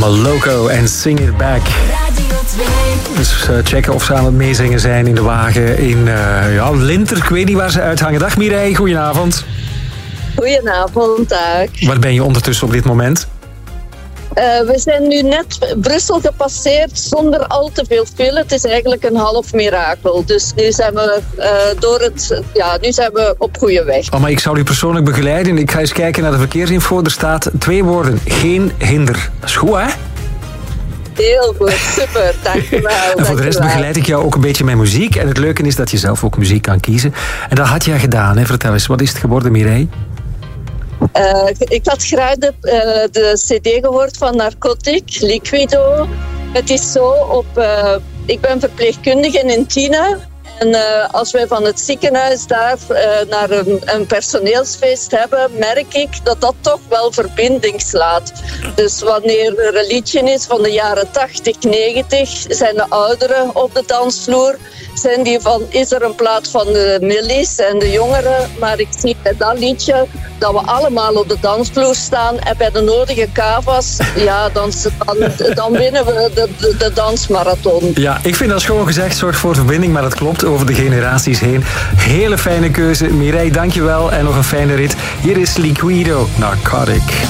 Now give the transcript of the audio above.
Loco en Sing It Back. Dus checken of ze aan het meezingen zijn in de wagen in Linter. Ik weet niet waar ze uithangen. Dag Mireille, goedenavond. Goedenavond, dag. Waar ben je ondertussen op dit moment? We zijn nu net Brussel gepasseerd zonder al te veel file. Het is eigenlijk een half mirakel. Dus nu zijn we, nu zijn we op goede weg. Oh, maar ik zal u persoonlijk begeleiden. Ik ga eens kijken naar de verkeersinfo. Er staat 2 woorden. Geen hinder. Dat is goed, hè? Heel goed, super, dankjewel. En voor de rest begeleid ik jou ook een beetje met muziek. En het leuke is dat je zelf ook muziek kan kiezen. En dat had jij gedaan, hè? Vertel eens, wat is het geworden, Mireille? Ik had graag de cd gehoord van Narcotic, Liquido. Het is zo, ik ben verpleegkundige in Tiene. En als wij van het ziekenhuis daar naar een personeelsfeest hebben, merk ik dat dat toch wel verbinding slaat. Dus wanneer er een liedje is van de jaren 80, 90, zijn de ouderen op de dansvloer. Zijn die van, is er een plaat van de millies en de jongeren. Maar ik zie bij dat liedje dat we allemaal op de dansvloer staan. En bij de nodige kavas, ja, dan winnen we de dansmarathon. Ja, ik vind dat schoon gezegd, zorgt voor verbinding. Maar dat klopt, over de generaties heen. Hele fijne keuze. Mireille, dankjewel. En nog een fijne rit. Hier is Liquido, Narcotic.